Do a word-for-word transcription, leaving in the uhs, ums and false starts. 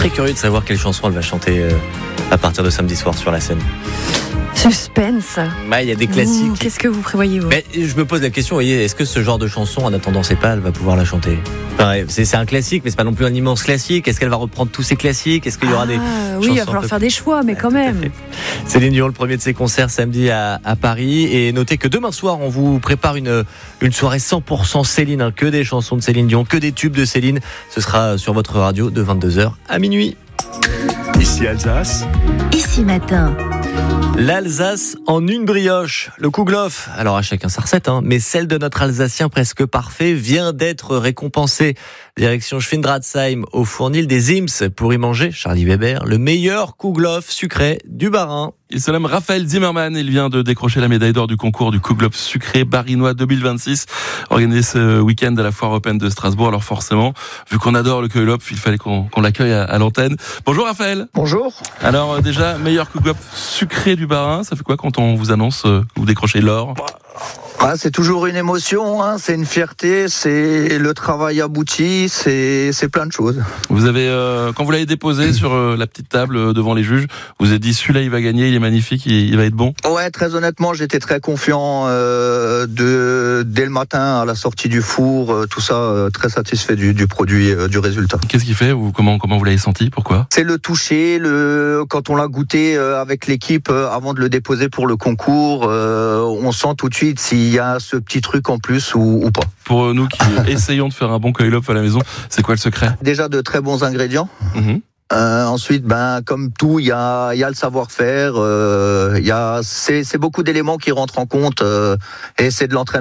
très curieux de savoir quelle chanson elle va chanter euh, à partir de samedi soir sur la scène. Suspense. Ouais, il y a des classiques. Mmh, qu'est-ce que vous prévoyez, vous ? Mais je me pose la question, vous voyez, est-ce que ce genre de chanson, en attendant ses pas, elle va pouvoir la chanter ? Enfin, c'est, c'est un classique, mais c'est pas non plus un immense classique. Est-ce qu'elle va reprendre tous ces classiques ? Est-ce qu'il y aura ah, des oui, il va falloir faire des choix, mais ouais, quand même. Céline Dion, le premier de ses concerts samedi à, à Paris. Et notez que demain soir, on vous prépare une, une soirée cent pour cent Céline, hein, que des chansons de Céline Dion, que des tubes de Céline. Ce sera sur votre radio de vingt-deux heures à minuit. Ici Alsace. Ici Matin. L'Alsace en une brioche, le Kouglof. Alors à chacun sa recette, hein, mais celle de notre Alsacien presque parfait vient d'être récompensée. Direction Schwindratzheim au Fournil des Ims pour y manger, Charlie Weber, le meilleur Kouglof sucré du Bas-Rhin. Il se nomme Raphaël Zimmermann. Il vient de décrocher la médaille d'or du concours du Kouglof sucré barinois deux mille vingt-six, organisé ce week-end à la Foire européenne de Strasbourg. Alors forcément, vu qu'on adore le Kouglof, il fallait qu'on, qu'on l'accueille à, à l'antenne. Bonjour Raphaël. Bonjour. Alors déjà, meilleur Kouglof sucré du Bas-Rhin, ça fait quoi quand on vous annonce euh, que vous décrochez l'or ? Ah, c'est toujours une émotion, hein, c'est une fierté, c'est le travail abouti, c'est, c'est plein de choses. Vous avez, euh, quand vous l'avez déposé sur euh, la petite table euh, devant les juges, vous avez dit celui-là il va gagner, il est magnifique, il, il va être bon. Ouais, très honnêtement, j'étais très confiant euh, de dès le matin à la sortie du four, euh, tout ça, euh, très satisfait du, du produit, euh, du résultat. Qu'est-ce qu'il fait ou comment comment vous l'avez senti ? Pourquoi ? C'est le toucher, le quand on l'a goûté euh, avec l'équipe euh, avant de le déposer pour le concours, euh, on sent tout de suite s'il y a ce petit truc en plus ou, ou pas. Pour nous qui essayons de faire un bon Kouglof à la maison, c'est quoi le secret ? Déjà de très bons ingrédients. Mmh. Euh, ensuite, ben comme tout, il y a, y a le savoir-faire. Il euh, y a c'est, c'est beaucoup d'éléments qui rentrent en compte euh, et c'est de l'entraînement.